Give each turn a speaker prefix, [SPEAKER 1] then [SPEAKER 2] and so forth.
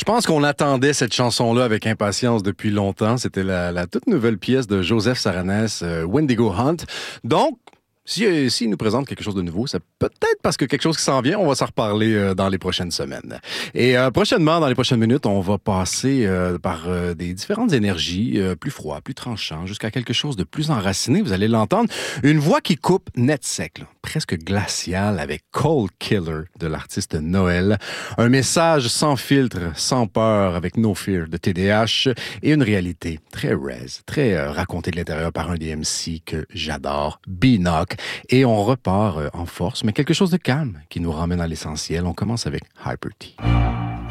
[SPEAKER 1] Je pense qu'on attendait cette chanson-là avec impatience depuis longtemps. C'était la toute nouvelle pièce de Joseph Saranes, Wendigo Hunt. Donc, s'il nous présente quelque chose de nouveau, c'est peut-être parce que quelque chose qui s'en vient. On va s'en reparler dans les prochaines semaines. Et prochainement, dans les prochaines minutes, on va passer par des différentes énergies, plus froid, plus tranchant, jusqu'à quelque chose de plus enraciné. Vous allez l'entendre. Une voix qui coupe net sec, là, presque glaciale, avec Cold Killer de l'artiste Noël. Un message sans filtre, sans peur, avec No Fear de TDH. Et une réalité très res, très racontée de l'intérieur par un des MC que j'adore, B-Knock. Et on repart en force, mais quelque chose de calme qui nous ramène à l'essentiel. On commence avec Hyper T.